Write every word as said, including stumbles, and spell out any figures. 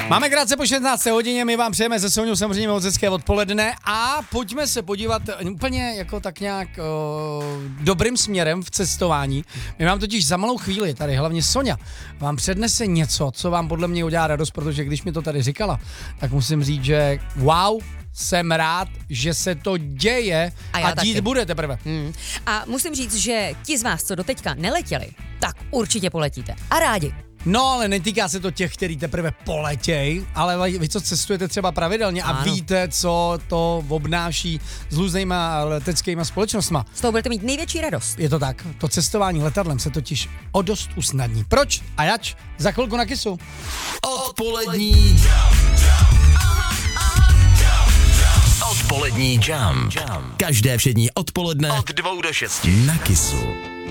Máme krátce po šestnácté hodině, my vám přejeme ze Soňou samozřejmě moc hezké odpoledne a pojďme se podívat úplně jako tak nějak o, dobrým směrem v cestování. My vám totiž za malou chvíli, tady hlavně Soňa, vám přednese něco, co vám podle mě udělá radost, protože když mi to tady říkala, tak musím říct, že wow, jsem rád, že se to děje a, a dít bude teprve. Hmm. A musím říct, že ti z vás, co doteďka neletěli, tak určitě poletíte. A rádi. No, ale netýká se to těch, který teprve poletěj, ale vy, co cestujete třeba pravidelně ano. a víte, co to obnáší s různýma leteckýma společnostma. Z toho budete mít největší radost. Je to tak, to cestování letadlem se totiž o dost usnadní. Proč a jač? Za chvilku na Kissu. Odpolední Odpolední jump. Každé všední odpoledne od dvou do šesti na Kissu.